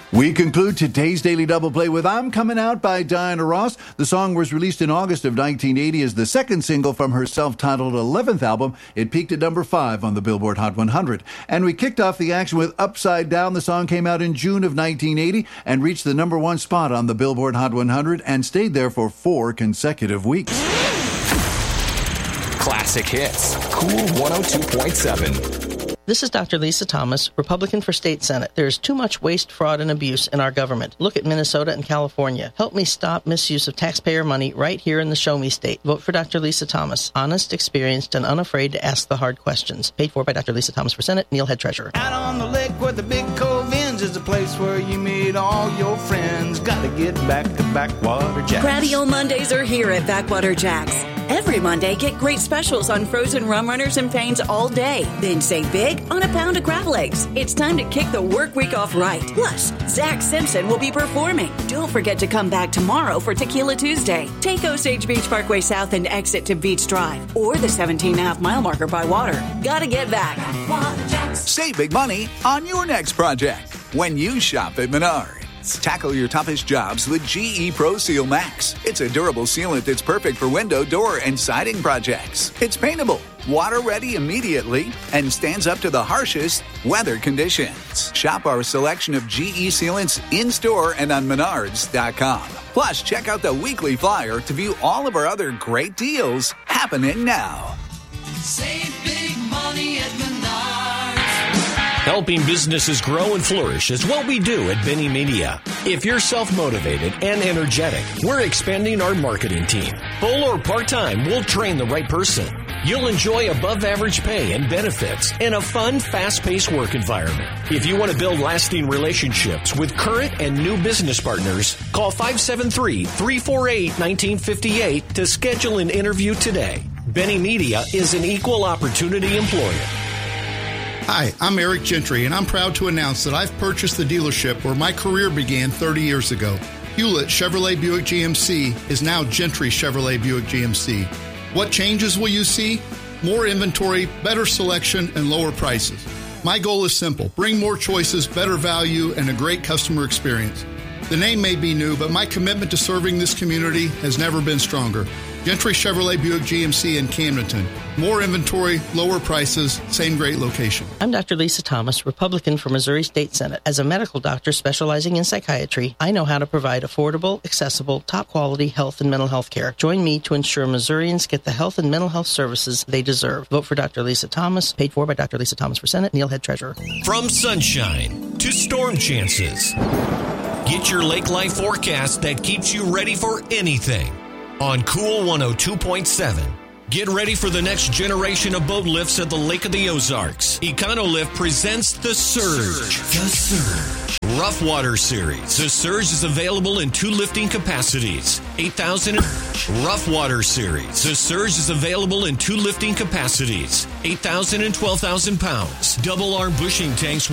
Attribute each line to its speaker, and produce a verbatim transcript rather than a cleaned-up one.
Speaker 1: We conclude today's Daily Double Play with I'm Coming Out by Diana Ross. The song was released in August of nineteen eighty as the second single from her self-titled eleventh album. It peaked at number five on the Billboard Hot one hundred. And we kicked off the action with Upside Down. The song came out in June of nineteen eighty and reached the number one spot on the Billboard Hot one hundred and stayed there for four consecutive weeks.
Speaker 2: Classic hits. Cool one oh two point seven.
Speaker 3: This is Doctor Lisa Thomas, Republican for State Senate. There is too much waste, fraud, and abuse in our government. Look at Minnesota and California. Help me stop misuse of taxpayer money right here in the Show Me State. Vote for Doctor Lisa Thomas. Honest, experienced, and unafraid to ask the hard questions. Paid for by Doctor Lisa Thomas for Senate. Neil Head Treasurer.
Speaker 4: Out on the lake where the big cove ends is a place where you meet all your friends. Gotta get back to Backwater Jacks.
Speaker 5: Crabby old Mondays are here at Backwater Jacks. Every Monday, get great specials on frozen rum runners and pains all day. Then save big on a pound of crab legs. It's time to kick the work week off right. Plus, Zach Simpson will be performing. Don't forget to come back tomorrow for Tequila Tuesday. Take Osage Beach Parkway South and exit to Beach Drive or the seventeen and a half mile marker by water. Gotta get back.
Speaker 6: Save big money on your next project when you shop at Menards. Tackle your toughest jobs with G E Pro Seal Max. It's a durable sealant that's perfect for window, door, and siding projects. It's paintable, water ready immediately, and stands up to the harshest weather conditions. Shop our selection of G E sealants in-store and on menards dot com. Plus, check out the weekly flyer to view all of our other great deals happening now.
Speaker 7: Save big money at Menards.
Speaker 8: Helping businesses grow and flourish is what we do at Benny Media. If you're self-motivated and energetic, we're expanding our marketing team. Full or part-time, we'll train the right person. You'll enjoy above-average pay and benefits in a fun, fast-paced work environment. If you want to build lasting relationships with current and new business partners, call five seven three, three four eight, one nine five eight to schedule an interview today. Benny Media is an equal opportunity employer.
Speaker 9: Hi, I'm Eric Gentry, and I'm proud to announce that I've purchased the dealership where my career began thirty years ago. Hewlett Chevrolet Buick G M C is now Gentry Chevrolet Buick G M C. What changes will you see? More inventory, better selection, and lower prices. My goal is simple. Bring more choices, better value, and a great customer experience. The name may be new, but my commitment to serving this community has never been stronger. Gentry Chevrolet Buick G M C in Camdenton. More inventory, lower prices, same great location.
Speaker 3: I'm Doctor Lisa Thomas, Republican for Missouri State Senate. As a medical doctor specializing in psychiatry, I know how to provide affordable, accessible, top-quality health and mental health care. Join me to ensure Missourians get the health and mental health services they deserve. Vote for Doctor Lisa Thomas, paid for by Doctor Lisa Thomas for Senate. Neil Head Treasurer.
Speaker 8: From sunshine to storm chances, get your lake life forecast that keeps you ready for anything on Cool one oh two point seven. Get ready for the next generation of boat lifts at the Lake of the Ozarks. EconoLift presents The Surge. The Surge. Rough Water Series. The Surge is available in two lifting capacities. eight thousand. Rough Water Series. The Surge is available in two lifting capacities. eight thousand and twelve thousand pounds. Double arm bushing tanks with